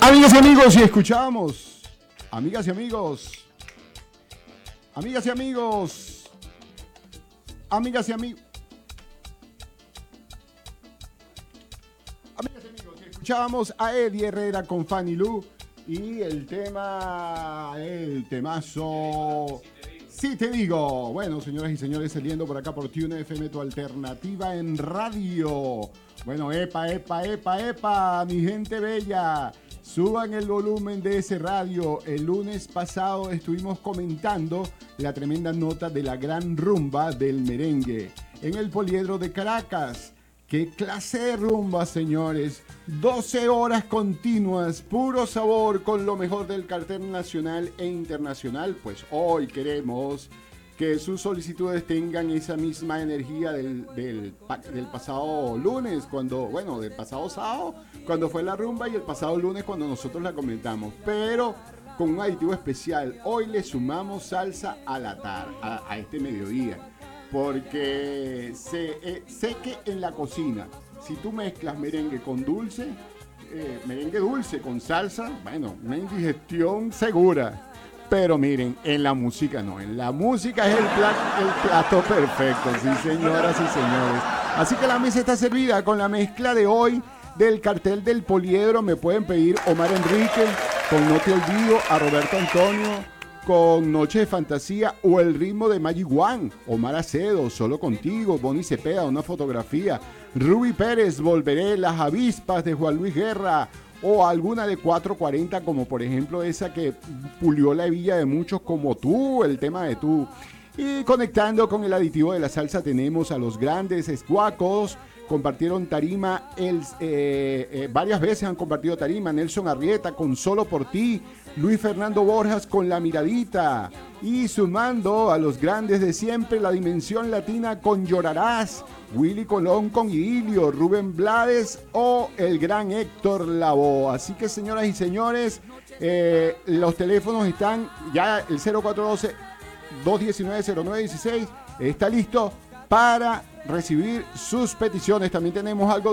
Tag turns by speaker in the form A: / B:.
A: Amigas y amigos, y escuchamos. Amigas y amigos. Amigas y amigos. Amigas y amigos. Amigas y amigos, escuchábamos a Eddie Herrera con Fanny Lu y el temazo. Sí te digo. Bueno, señoras y señores, saliendo por acá por Tune FM, tu alternativa en radio. Bueno, epa, mi gente bella. Suban el volumen de ese radio. El lunes pasado estuvimos comentando la tremenda nota de la gran rumba del merengue en el Poliedro de Caracas. ¡Qué clase de rumba, señores! 12 horas continuas, puro sabor con lo mejor del cartel nacional e internacional. Pues hoy queremos que sus solicitudes tengan esa misma energía del pasado lunes, del pasado sábado, cuando fue la rumba, y el pasado lunes cuando nosotros la comentamos. Pero con un aditivo especial, hoy le sumamos salsa a la tarde, a este mediodía. Porque sé que en la cocina, si tú mezclas merengue con dulce, merengue dulce con salsa, bueno, una indigestión segura. Pero miren, en la música no, en la música es el plato perfecto, sí señoras y señores. Así que la mesa está servida con la mezcla de hoy del cartel del Poliedro. Me pueden pedir Omar Enrique con No Te Olvido, a Roberto Antonio con Noche de Fantasía, o el ritmo de Magic One, Omar Acedo, Solo Contigo, Bonnie Cepeda, Una Fotografía, Ruby Pérez, Volveré, Las Avispas de Juan Luis Guerra, o alguna de 440, como por ejemplo esa que pulió la hebilla de muchos, como Tú, el tema de Tú. Y conectando con el aditivo de la salsa tenemos a los grandes escuacos. Compartieron tarima, varias veces han compartido tarima. Nelson Arrieta con Solo por Ti, Luis Fernando Borjas con La Miradita, y sumando a los grandes de siempre, La Dimensión Latina con Llorarás, Willy Colón con Idilio, Rubén Blades o el gran Héctor Lavoe. Así que, señoras y señores, los teléfonos están ya, el 0412-219-0916 está listo para recibir sus peticiones. También tenemos algo